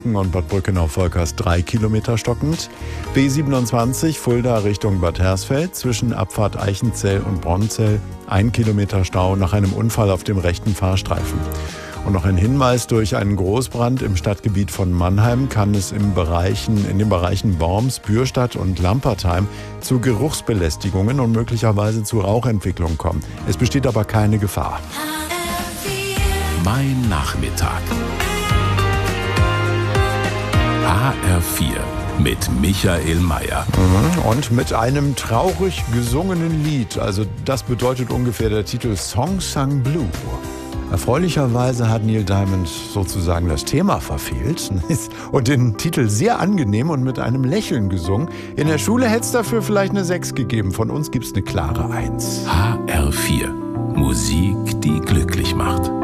und Bad Brückenau-Volkers 3 Kilometer stockend. B27 Fulda Richtung Bad Hersfeld zwischen Abfahrt Eichenzell und Bronzell 1 Kilometer Stau nach einem Unfall auf dem rechten Fahrstreifen. Und noch ein Hinweis: durch einen Großbrand im Stadtgebiet von Mannheim kann es in den Bereichen Worms, Bürstadt und Lampertheim zu Geruchsbelästigungen und möglicherweise zu Rauchentwicklung kommen. Es besteht aber keine Gefahr. Mein Nachmittag. HR4 mit Michael Mayer. Und mit einem traurig gesungenen Lied. Also das bedeutet ungefähr der Titel Song Sung Blue. Erfreulicherweise hat Neil Diamond sozusagen das Thema verfehlt und den Titel sehr angenehm und mit einem Lächeln gesungen. In der Schule hätte es dafür vielleicht eine 6 gegeben. Von uns gibt es eine klare 1. HR4. Musik, die glücklich macht.